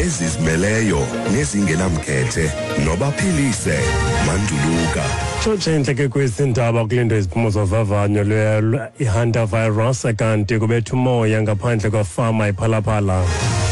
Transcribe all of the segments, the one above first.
ezizimeleyo nezingenamkhethe nobaphilise Manduluka. Tshotshentle ke kwezindaba kulento iziphumo zovavanyo lwe-Hunter virus kanti kubetha umoya ngaphandle kwafama iphalaphala.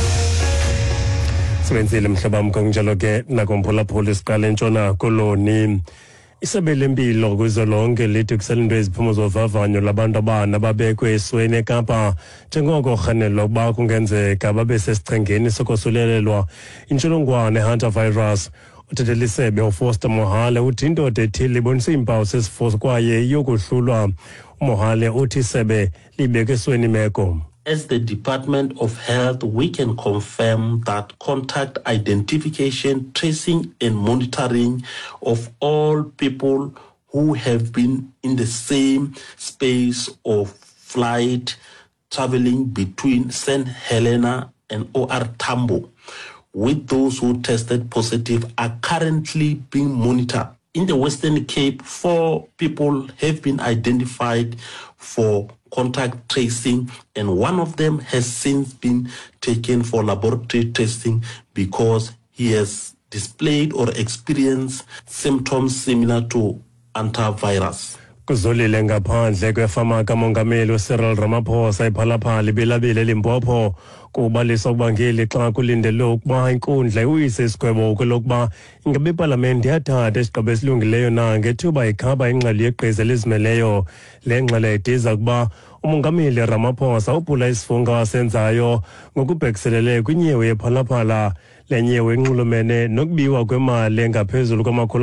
Sebenzile mhlobo wam kunjalo ke nakomphulaphula isiqala entshona koloni. Isebe lempilo kwizolonke lithi kuselento iziphumo zovavanyo labantu abana babekwe esweni eKapa njengoko rhanelwa ukuba kungenzeka babe sesichengeni sokosulelelwa intsholongwane Hunter virus. Uthethe isebe uFoster Mohale uthi indoda ethile ibonisa iimpawu sesifo kwaye iyokuhlulwa. uMohale uthi isebe libeke esweni imeko. As the Department of Health, we can confirm that contact identification, tracing and monitoring of all people who have been in the same space of flight traveling between St. Helena and OR Tambo with those who tested positive are currently being monitored. In the Western Cape, 4 people have been identified for contact tracing, and one of them has since been taken for laboratory testing because he has displayed or experienced symptoms similar to antivirus. Kuzolile ngaphandle kwefama kamongameli uCyril Ramaphosa iphalaphala ibilabile Limpopo kubalisa ukuba ngeli xa kulindelwe ukuba inkundla uyise isigwebo kwelokuba ingabe iparlamente yathatha isigaba esilungileyo na ngethuba ikhaba ingxelo yegqiza elizimeleyo. Le ngxelo idiza ukuba umongameli Ramaphosa uphula isifungo asenzayo ngokubhekiselele kwinyewe yephalaphala. Le nyewe inxulumene nokubiwa kwemali engaphezulu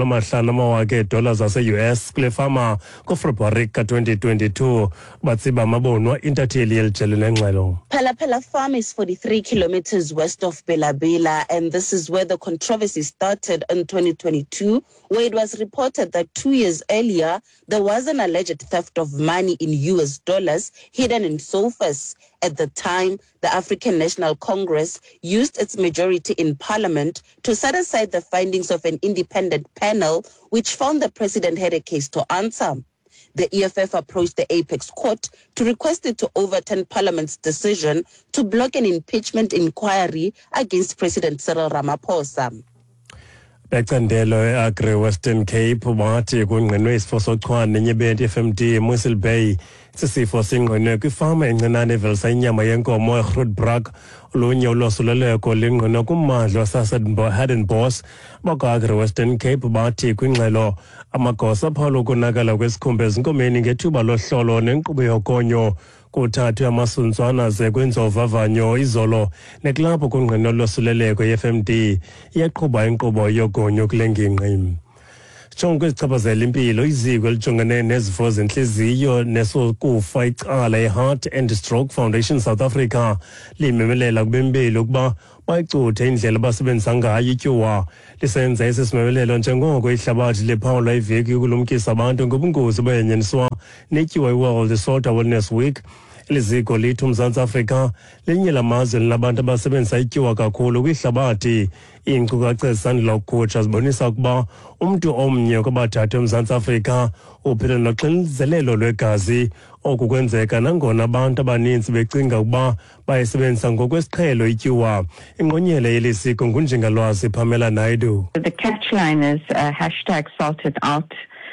$500,000 zase-US kule fama ngoFebruwari ka-2022. Batsiba amabonwa intatheli yelijelo lengxelo. Phalaphala Farm is 43 kilometers west of Belabela, and this is where the controversy started in 2022, where it was reported that 2 years earlier there was an alleged theft of money in US dollars hidden in sofas. At the time, the African National Congress used its majority in parliament to set aside the findings of an independent panel which found the president had a case to answer. The EFF approached the Apex Court to request it to overturn Parliament's decision to block an impeachment inquiry against President Cyril Ramaphosa. Becandelo Agri Western Cape wathi kungqinwe isifo sochwane enyebenti FMD eMussel Bay. Sisifo singqinwe kwifama encinane evelisa inyama yenkomo eGrootbrak. Olunye ulosuleleko lingqinwe kummandla waseHadenbos. Bakwa-Agri Western Cape bathi kwingxelo amagosa aphawula ukonakala kwesikhumba ezinkomeni ngethuba lohlolo nenkqubo yogonyo. Kuthathwe amasuntswana ze kwenziwa uvavanyo izolo neklapho kungqinwe ulosuleleko ye-FMD iyaqhuba inkqubo yogonyo kule ngingqi. Jonga kwizichaphazela impilo iziko elijongene nezifo zentliziyo nesokufa icala i-Heart and Stroke Foundation South Africa limemelela kubempilo ukuba bayicuthe indlela abasebenzisa ngayo ityuwa. Lisenza esi simemelelo njengoko ihlabathi liphawula iveki ukulumkisa abantu ngobungozi obenyeniswa netyuwa i-World Soda Wellness Week. Eliziko lithi uMzantsi Afrika linye lamazwe linabantu abasebenzisa ityuwa kakhulu kwihlabathi. Iinkcukacha ezisandula ukukhutshwa zibonisa ukuba umntu omnye kwabathathu eMzantsi Afrika uphila noxinzelelo lwegazi. Oku kwenzeka nangona abantu abaninzi becinga ukuba bayisebenzisa ngokwesiqhelo ityuwa. Ingqonyele yelisiko nguNjingalwazi Pamela Naidu. The catchline is #salted-out.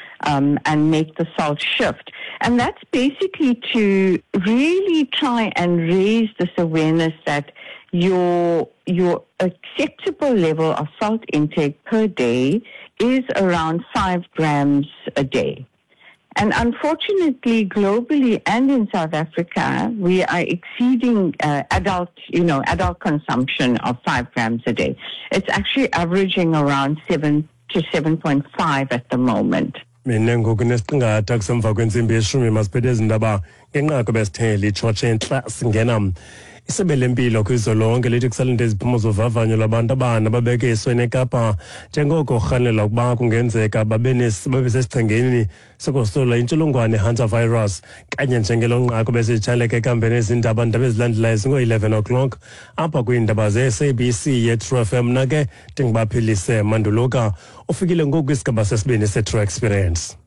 And make the salt shift. And that's basically to really try and raise this awareness that your acceptable level of salt intake per day is around 5 grams a day. And unfortunately, globally and in South Africa, we are exceeding adult consumption of 5 grams a day. It's actually averaging around 7 to 7.5 at the moment. Mina ngoku nesiqingatha kusemva kwentsimbi yeshumi masiphethe ezindaba ngenqako besithele itshotshe entla singena. Isebe lempilo kwizolonke lithi kusalinde iziphumo zovavanyo lwabantu abana babeke esweni eKapa njengoko rhanelwa ukuba kungenzeka babe sesichengeni sokosulelwa intsholongwane Hunter virus kanye njengelo nqako besitshaleka ekambeni ezindaba ndaba ezilandelayo zingo-11 o'clock apha kwiindaba ze-SABC ye-True FM. Nake ndingibaphilise Manduluka ufikile ngoku kwisigaba sesibini se-True Experience.